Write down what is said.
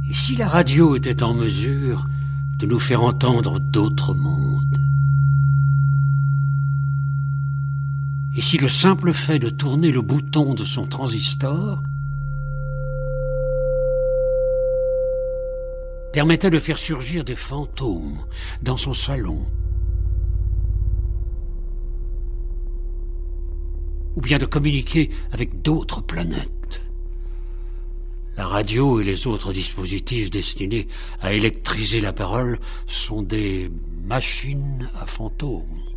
Et si la radio était en mesure de nous faire entendre d'autres mondes? Et si le simple fait de tourner le bouton de son transistor permettait de faire surgir des fantômes dans son salon? Ou bien de communiquer avec d'autres planètes? La radio et les autres dispositifs destinés à électriser la parole sont des machines à fantômes.